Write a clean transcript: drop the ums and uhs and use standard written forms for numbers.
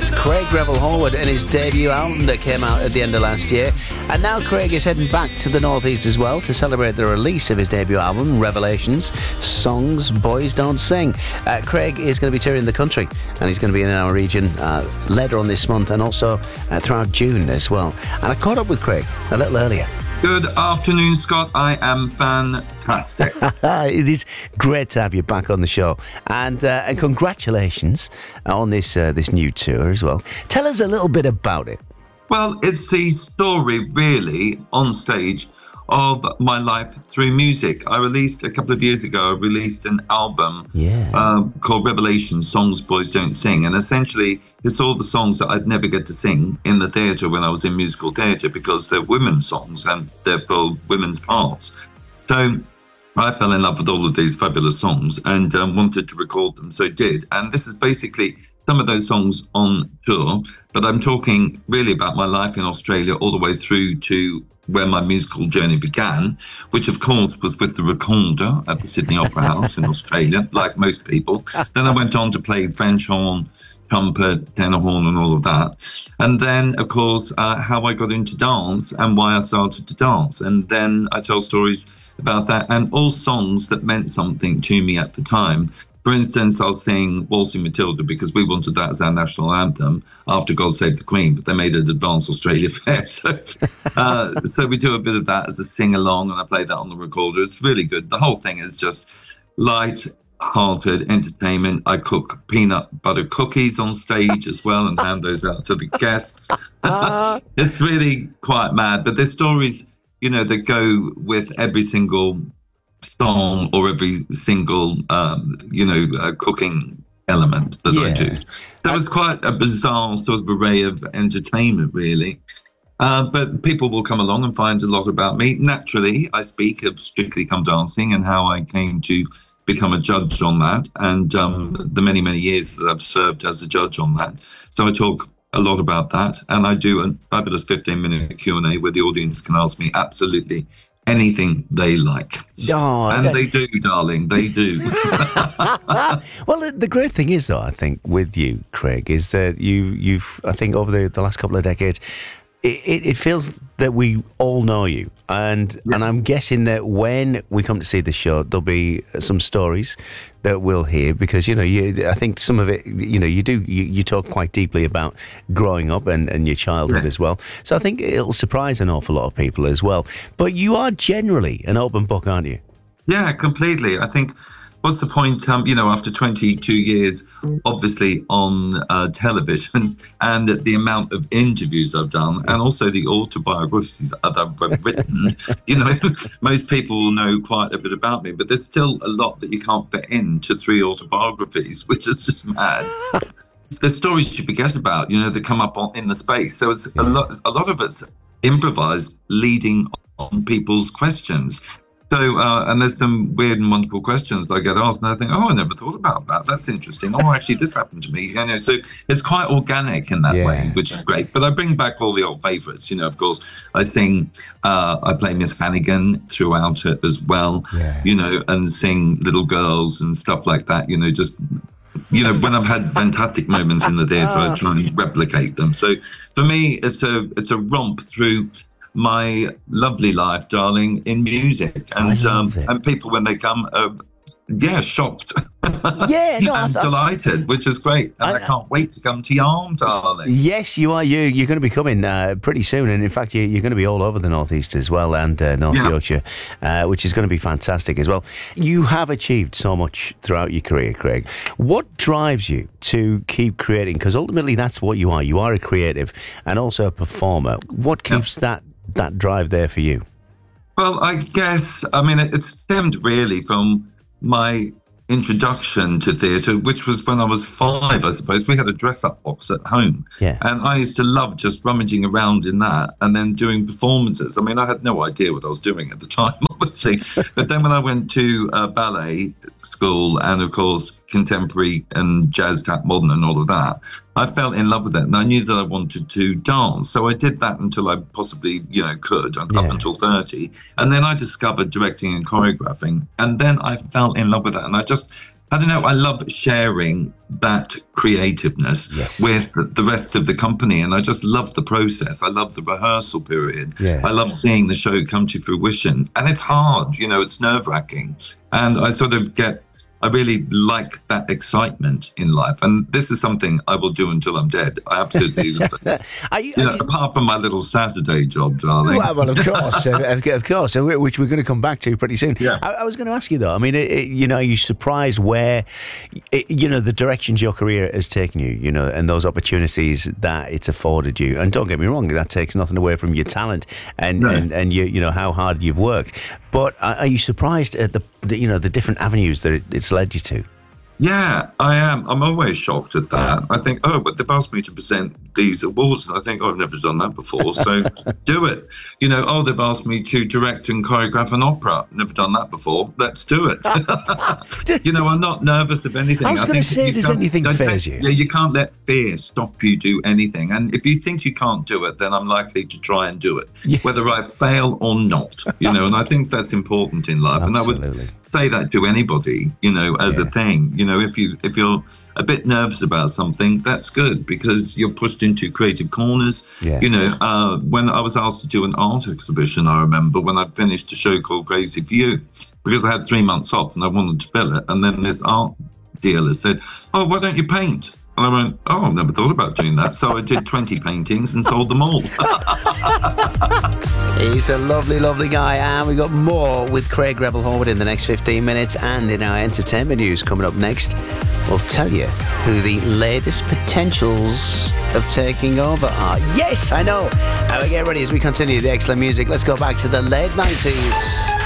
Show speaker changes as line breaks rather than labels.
That's Craig Revel Horwood and his debut album that came out at the end of last year. And now Craig is heading back to the Northeast as well to celebrate the release of his debut album, Revelations, Songs Boys Don't Sing. Craig is going to be touring the country, and he's going to be in our region later on this month and also throughout June as well. And I caught up with Craig a little earlier.
Good afternoon, Scott. I am fantastic.
It is great to have you back on the show, and congratulations on this new tour as well. Tell us a little bit about it.
Well, it's the story, really, on stage of my life through music. A couple of years ago, I released an album called Revelations, Songs Boys Don't Sing. And essentially, it's all the songs that I'd never get to sing in the theatre when I was in musical theatre, because they're women's songs and they're for women's parts. So I fell in love with all of these fabulous songs and wanted to record them, so did. And this is basically some of those songs on tour, but I'm talking really about my life in Australia all the way through to where my musical journey began, which of course was with the recorder at the Sydney Opera House in Australia, like most people. Then I went on to play French horn, trumpet, tenor horn and all of that. And then, of course, how I got into dance and why I started to dance. And then I tell stories about that and all songs that meant something to me at the time. For instance, I'll sing Waltzing Matilda because we wanted that as our national anthem after God Save the Queen, but they made it Advance Australia Fair. So we do a bit of that as a sing-along, and I play that on the recorder. It's really good. The whole thing is just light-hearted entertainment. I cook peanut butter cookies on stage as well and hand those out to the guests. It's really quite mad, but there's stories, that go with every single song or every single cooking element that I do. So it was quite a bizarre sort of array of entertainment, really. But people will come along and find a lot about me. Naturally, I speak of Strictly Come Dancing and how I came to become a judge on that, and the many, many years that I've served as a judge on that. So I talk a lot about that, and I do a fabulous 15-minute Q&A where the audience can ask me absolutely anything they like. They do, darling, they do.
Well, the great thing is, though, I think, with you, Craig, is that you've, I think, over the last couple of decades, it feels that we all know you. And I'm guessing that when we come to see the show, there'll be some stories that we'll hear, because, I think some of it, you talk quite deeply about growing up and your childhood as well. So I think it'll surprise an awful lot of people as well. But you are generally an open book, aren't you?
Yeah, completely. I think, what's the point, after 22 years, obviously on television, and the amount of interviews I've done, and also the autobiographies that I've written, most people will know quite a bit about me, but there's still a lot that you can't fit into 3 autobiographies, which is just mad. The stories you forget about, that come up in the space. So it's a lot of it's improvised, leading on people's questions. So, and there's some weird and wonderful questions that I get asked, and I think, I never thought about that. That's interesting. Actually, this happened to me. So it's quite organic in that way, which is great. But I bring back all the old favourites. Of course, I sing, I play Miss Hannigan throughout it as well, and sing Little Girls and stuff like that, just... when I've had fantastic moments in the theatre, I try and replicate them. So for me, it's a romp through my lovely life, darling, in music, and people when they come shocked and delighted, which is great, and I can't wait to come to your arms, darling.
Yes, you are. You're going to be coming pretty soon, and in fact you're going to be all over the Northeast as well, and North Yorkshire, which is going to be fantastic as well. You have achieved so much throughout your career, Craig. What drives you to keep creating? Because ultimately that's what you are. You are a creative and also a performer. What keeps that drive there for you?
Well, I guess, it stemmed really from my introduction to theatre, which was when I was 5, I suppose. We had a dress-up box at home. And I used to love just rummaging around in that and then doing performances. I had no idea what I was doing at the time, obviously. But then when I went to ballet school and, of course, contemporary and jazz, tap, modern and all of that, I fell in love with it, and I knew that I wanted to dance. So I did that until I possibly, could, up until 30. And then I discovered directing and choreographing, and then I fell in love with that. And I just I don't know. I love sharing that creativeness with the rest of the company. And I just love the process. I love the rehearsal period.
Yeah.
I love seeing the show come to fruition. And it's hard, it's nerve-wracking. And I really like that excitement in life. And this is something I will do until I'm dead. I absolutely love it. Apart from my little Saturday job, darling.
Well, of course, of course, which we're going to come back to pretty soon.
Yeah.
I was going to ask you, though, I mean, are you surprised where, the directions your career has taken you, and those opportunities that it's afforded you? And don't get me wrong, that takes nothing away from your talent and how hard you've worked. But are you surprised at the different avenues that it's led you to?
Yeah, I am. I'm always shocked at that. I think, but they've asked me to present these awards, and I think, I've never done that before, so do it. They've asked me to direct and choreograph an opera. Never done that before. Let's do it. I'm not nervous of anything.
I was going to say, does anything phase you?
Yeah, you can't let fear stop you do anything. And if you think you can't do it, then I'm likely to try and do it, whether I fail or not. And I think that's important in life.
Absolutely.
And I would say that to anybody, as a thing. If you're a bit nervous about something, that's good, because you're pushed into creative corners.
Yeah.
When I was asked to do an art exhibition, I remember when I finished a show called Crazy for You, because I had 3 months off and I wanted to fill it. And then this art dealer said, why don't you paint? And I went, I've never thought about doing that. So I did 20 paintings and sold them all.
He's a lovely, lovely guy. And we've got more with Craig Rebel-Horwood in the next 15 minutes. And in our entertainment news coming up next, we'll tell you who the latest potentials of taking over are. Yes, I know. And we get ready as we continue the excellent music. Let's go back to the late 90s.